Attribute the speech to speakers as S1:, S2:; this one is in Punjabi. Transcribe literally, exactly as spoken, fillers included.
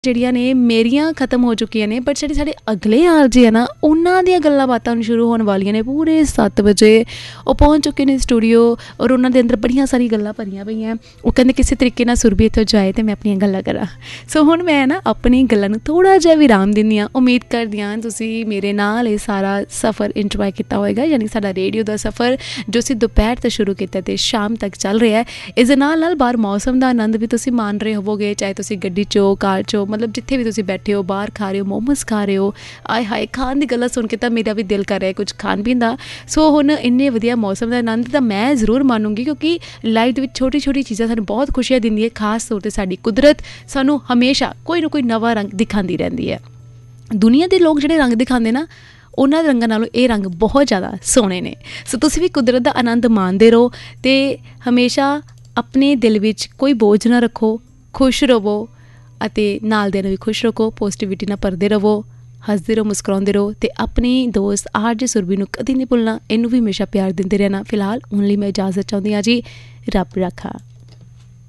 S1: ਜਿਹੜੀਆਂ ਨੇ ਮੇਰੀਆਂ ਖਤਮ ਹੋ ਚੁੱਕੀਆਂ ਨੇ, ਬਟ ਜਿਹੜੇ ਸਾਡੇ ਅਗਲੇ ਆਰਜੇ ਆ ਨਾ ਉਹਨਾਂ ਦੀਆਂ ਗੱਲਾਂ ਬਾਤਾਂ ਹੁਣ ਸ਼ੁਰੂ ਹੋਣ ਵਾਲੀਆਂ ਨੇ। ਪੂਰੇ ਸੱਤ ਵਜੇ ਉਹ ਪਹੁੰਚ ਚੁੱਕੇ ਨੇ ਸਟੂਡੀਓ ਔਰ ਉਹਨਾਂ ਦੇ ਅੰਦਰ ਬੜੀਆਂ ਸਾਰੀਆਂ ਗੱਲਾਂ ਭਰੀਆਂ ਪਈਆਂ। ਉਹ ਕਹਿੰਦੇ ਕਿਸੇ ਤਰੀਕੇ ਨਾਲ ਸੁਰਭੀ ਇੱਥੋਂ ਜਾਏ ਅਤੇ ਮੈਂ ਆਪਣੀਆਂ ਗੱਲਾਂ ਕਰਾਂ। ਸੋ ਹੁਣ ਮੈਂ ਨਾ ਆਪਣੀ ਗੱਲਾਂ ਨੂੰ ਥੋੜ੍ਹਾ ਜਿਹਾ ਵਿਰਾਮ ਦਿੰਦੀ ਹਾਂ। ਉਮੀਦ ਕਰਦੀ ਹਾਂ ਤੁਸੀਂ ਮੇਰੇ ਨਾਲ ਇਹ ਸਾਰਾ ਸਫ਼ਰ ਇੰਜੋਏ ਕੀਤਾ ਹੋਏਗਾ, ਯਾਨੀ ਸਾਡਾ ਰੇਡੀਓ ਦਾ ਸਫ਼ਰ ਜੋ ਅਸੀਂ ਦੁਪਹਿਰ ਤੋਂ ਸ਼ੁਰੂ ਕੀਤਾ ਅਤੇ ਸ਼ਾਮ ਤੱਕ ਚੱਲ ਰਿਹਾ। ਇਸ ਦੇ ਨਾਲ ਨਾਲ ਬਾਹਰ ਮੌਸਮ ਦਾ ਆਨੰਦ ਵੀ ਤੁਸੀਂ ਮਾਣ ਰਹੇ ਹੋਵੋਗੇ, ਚਾਹੇ ਤੁਸੀਂ ਗੱਡੀ 'ਚ ਹੋ, ਕਾਰ 'ਚ ਹੋ, ਮਤਲਬ ਜਿੱਥੇ ਵੀ ਤੁਸੀਂ ਬੈਠੇ ਹੋ, ਬਾਹਰ ਖਾ ਰਹੇ ਹੋ, ਮੋਮੋਸ ਖਾ ਰਹੇ ਹੋ। ਆਏ ਹਾਏ, ਖਾਣ ਦੀ ਗੱਲਾਂ ਸੁਣ ਕੇ ਤਾਂ ਮੇਰਾ ਵੀ ਦਿਲ ਕਰ ਰਿਹਾ ਕੁਝ ਖਾਣ ਪੀਣ ਦਾ। ਸੋ ਹੁਣ ਇੰਨੇ ਵਧੀਆ ਮੌਸਮ ਦਾ ਆਨੰਦ ਤਾਂ ਮੈਂ ਜ਼ਰੂਰ ਮਾਣੂੰਗੀ, ਕਿਉਂਕਿ ਲਾਈਫ ਦੇ ਵਿੱਚ ਛੋਟੀ ਛੋਟੀ ਚੀਜ਼ਾਂ ਸਾਨੂੰ ਬਹੁਤ ਖੁਸ਼ੀਆਂ ਦਿੰਦੀ ਹੈ। ਖਾਸ ਤੌਰ 'ਤੇ ਸਾਡੀ ਕੁਦਰਤ ਸਾਨੂੰ ਹਮੇਸ਼ਾ ਕੋਈ ਨਾ ਕੋਈ ਨਵਾਂ ਰੰਗ ਦਿਖਾਉਂਦੀ ਰਹਿੰਦੀ ਹੈ। ਦੁਨੀਆ ਦੇ ਲੋਕ ਜਿਹੜੇ ਰੰਗ ਦਿਖਾਉਂਦੇ ਨਾ, ਉਹਨਾਂ ਦੇ ਰੰਗਾਂ ਨਾਲੋਂ ਇਹ ਰੰਗ ਬਹੁਤ ਜ਼ਿਆਦਾ ਸੋਹਣੇ ਨੇ। ਸੋ ਤੁਸੀਂ ਵੀ ਕੁਦਰਤ ਦਾ ਆਨੰਦ ਮਾਣਦੇ ਰਹੋ ਅਤੇ ਹਮੇਸ਼ਾ ਆਪਣੇ ਦਿਲ ਵਿੱਚ ਕੋਈ ਬੋਝ ਨਾ ਰੱਖੋ, ਖੁਸ਼ ਰਹੋ ਅਤੇ ਨਾਲ ਦਿਆਂ ਨੂੰ ਵੀ ਖੁਸ਼ ਰੱਖੋ। ਪੋਜ਼ੀਟਿਵਿਟੀ ਨਾਲ ਭਰਦੇ ਰਹੋ, ਹੱਸਦੇ ਰਹੋ, ਮੁਸਕਰਾਉਂਦੇ ਰਹੋ ਅਤੇ ਆਪਣੀ ਦੋਸਤ ਆਰਜੇ ਸੁਰਭੀ ਨੂੰ ਕਦੀ ਨਹੀਂ ਭੁੱਲਣਾ। ਇਹਨੂੰ ਵੀ ਹਮੇਸ਼ਾ ਪਿਆਰ ਦਿੰਦੇ ਰਹਿਣਾ। ਫਿਲਹਾਲ ਹੁਣ ਲਈ ਮੈਂ ਇਜਾਜ਼ਤ ਚਾਹੁੰਦੀ ਹਾਂ ਜੀ। ਰੱਬ ਰਾਖਾ।